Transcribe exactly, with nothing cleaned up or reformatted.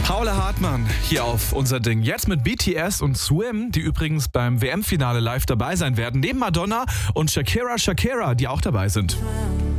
Paula Hartmann hier auf unser Ding. Jetzt mit B T S und Swim, die übrigens beim W M-Finale live dabei sein werden. Neben Madonna und Shakira Shakira, die auch dabei sind.